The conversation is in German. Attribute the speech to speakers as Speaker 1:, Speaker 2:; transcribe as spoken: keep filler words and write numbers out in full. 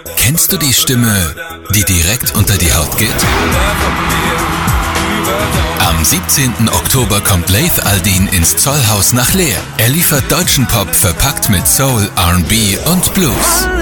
Speaker 1: Kennst du die Stimme, die direkt unter die Haut geht? Am siebzehnten Oktober kommt Laith Al-Deen ins Zollhaus nach Leer. Er liefert deutschen Pop verpackt mit Soul, R und B und Blues.